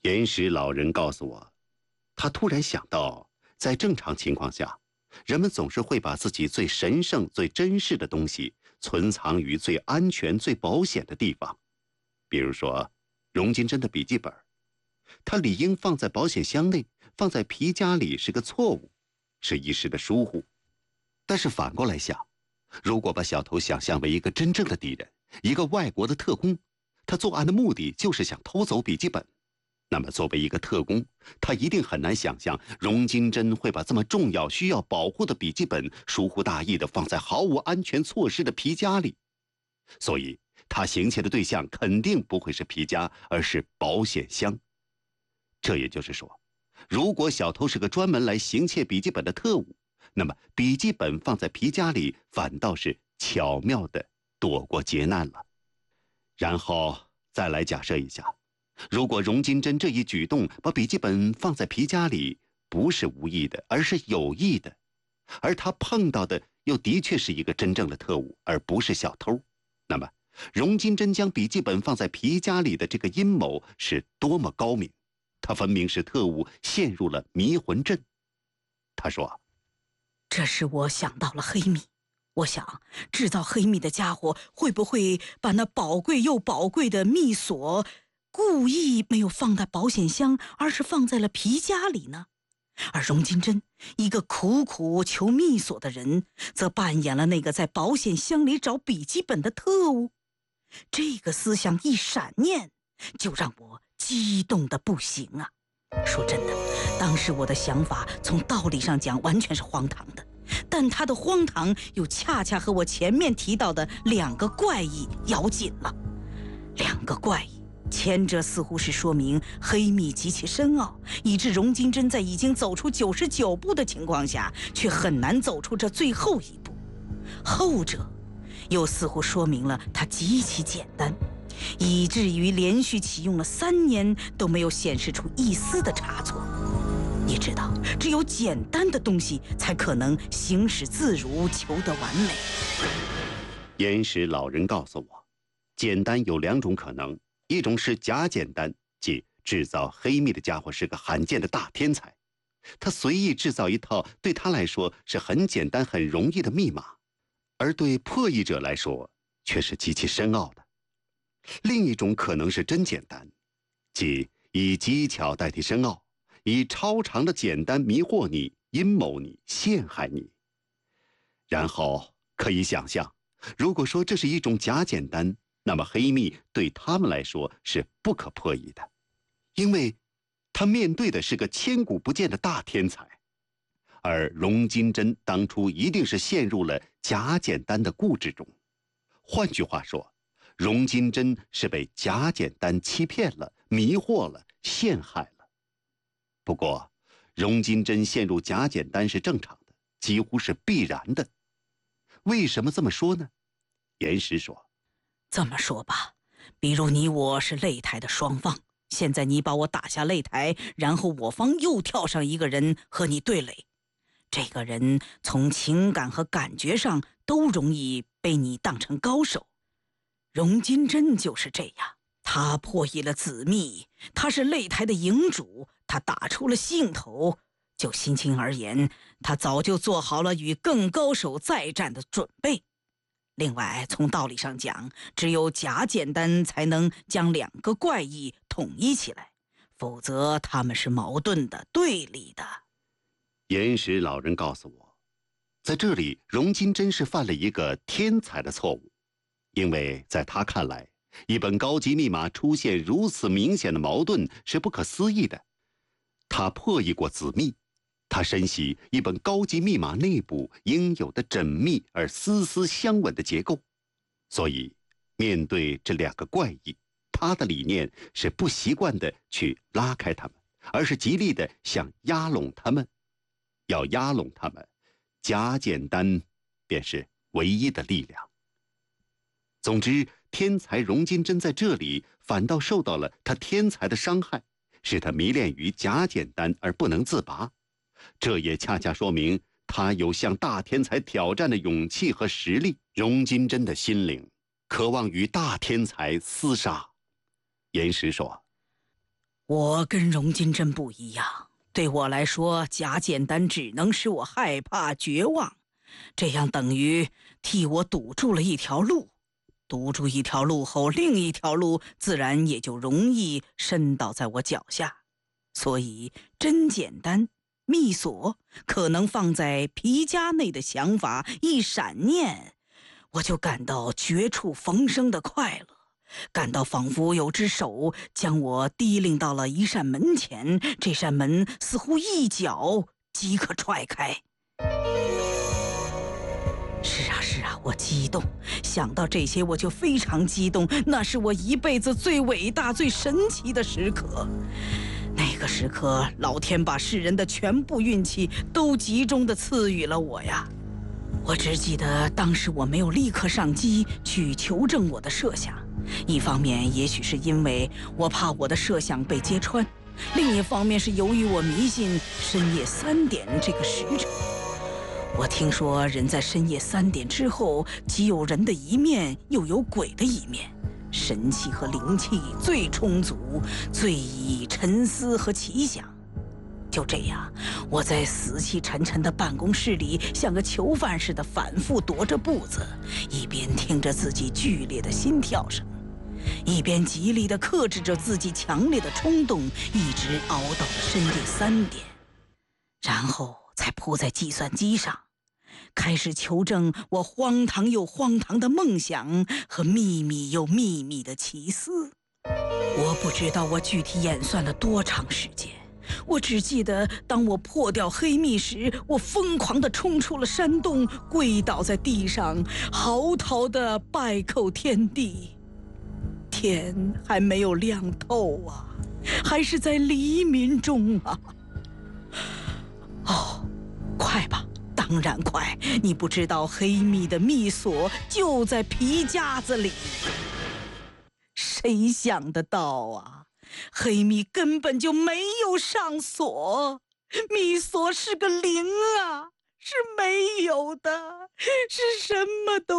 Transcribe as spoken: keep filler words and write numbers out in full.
岩石老人告诉我，他突然想到，在正常情况下，人们总是会把自己最神圣、最珍视的东西存藏于最安全、最保险的地方。比如说，荣金珍的笔记本，他理应放在保险箱内，放在皮夹里是个错误，是一时的疏忽。但是反过来想，如果把小偷想象为一个真正的敌人，一个外国的特工，他作案的目的就是想偷走笔记本，那么作为一个特工，他一定很难想象荣金珍会把这么重要需要保护的笔记本疏忽大意地放在毫无安全措施的皮夹里。所以他行窃的对象肯定不会是皮夹，而是保险箱。这也就是说，如果小偷是个专门来行窃笔记本的特务，那么笔记本放在皮夹里反倒是巧妙地躲过劫难了。然后再来假设一下，如果荣金珍这一举动把笔记本放在皮夹里不是无意的，而是有意的，而他碰到的又的确是一个真正的特务，而不是小偷，那么荣金珍将笔记本放在皮夹里的这个阴谋是多么高明，他分明是特务陷入了迷魂阵。他说， 这时我想到了黑米，我想制造黑米的家伙会不会把那宝贵又宝贵的密锁故意没有放在保险箱，而是放在了皮夹里呢？而荣金珍，一个苦苦求密锁的人，则扮演了那个在保险箱里找笔记本的特务。这个思想一闪念，就让我激动得不行啊！说真的，当时我的想法从道理上讲完全是荒唐的，但它的荒唐又恰恰和我前面提到的两个怪异咬紧了。两个怪异，前者似乎是说明黑密极其深奥，以致荣金珍在已经走出九十九步的情况下，却很难走出这最后一步。后者又似乎说明了它极其简单，以至于连续启用了三年都没有显示出一丝的差错。你知道，只有简单的东西才可能行使自如，求得完美。 岩石老人告诉我，简单有两种可能，一种是假简单，即制造黑密的家伙是个罕见的大天才，他随意制造一套对他来说是很简单很容易的密码，而对破译者来说却是极其深奥的。另一种可能是真简单，即以技巧代替深奥，以超长的简单迷惑你，阴谋你，陷害你。然后可以想象，如果说这是一种假简单，那么黑密对他们来说是不可破译的，因为他面对的是个千古不见的大天才，而荣金珍当初一定是陷入了假简单的固执中。换句话说，荣金珍是被假简单欺骗了，迷惑了，陷害了。不过荣金珍陷入假简单是正常的，几乎是必然的。为什么这么说呢？岩石说， 这么说吧，比如你我是擂台的双方，现在你把我打下擂台，然后我方又跳上一个人和你对垒，这个人从情感和感觉上都容易被你当成高手。荣金珍就是这样，他破译了子密，他是擂台的营主，他打出了兴头。就心情而言，他早就做好了与更高手再战的准备。另外，从道理上讲，只有假简单才能将两个怪异统一起来，否则他们是矛盾的、对立的。 岩石老人告诉我，在这里荣金珍是犯了一个天才的错误，因为在他看来，一本高级密码出现如此明显的矛盾是不可思议的。他破译过子密，他深悉一本高级密码内部应有的缜密而丝丝相吻的结构，所以面对这两个怪异，他的理念是不习惯地去拉开他们，而是极力地想压拢他们。要压拢他们，假简单便是唯一的力量。总之，天才荣金珍在这里反倒受到了他天才的伤害，使他迷恋于假简单而不能自拔。这也恰恰说明他有向大天才挑战的勇气和实力。荣金珍的心灵渴望与大天才厮杀。岩石说， 我跟荣金珍不一样，对我来说，假简单只能使我害怕、绝望，这样等于替我堵住了一条路。堵住一条路后，另一条路自然也就容易伸倒在我脚下。所以，真简单、密锁可能放在皮夹内的想法一闪念，我就感到绝处逢生的快乐，感到仿佛有只手将我提领到了一扇门前，这扇门似乎一脚即可踹开。是啊是啊，我激动，想到这些我就非常激动，那是我一辈子最伟大最神奇的时刻。那个时刻，老天把世人的全部运气都集中地赐予了我呀。我只记得当时我没有立刻上机去求证我的设想，一方面也许是因为我怕我的设想被揭穿，另一方面是由于我迷信深夜三点这个时辰。我听说人在深夜三点之后，既有人的一面，又有鬼的一面，神气和灵气最充足，最易沉思和奇想。就这样，我在死气沉沉的办公室里，像个囚犯似的反复踱着步子，一边听着自己剧烈的心跳声，一边极力地克制着自己强烈的冲动，一直熬到了深夜三点，然后才扑在计算机上，开始求证我荒唐又荒唐的梦想和秘密又秘密的奇思。我不知道我具体演算了多长时间，我只记得当我破掉黑密时，我疯狂地冲出了山洞，跪倒在地上，嚎啕地拜叩天地。天还没有亮透啊，还是在黎明中啊。哦，快吧，当然快，你不知道黑密的密锁就在皮夹子里。谁想得到啊，黑密根本就没有上锁，密锁是个零啊，是没有的，是什么都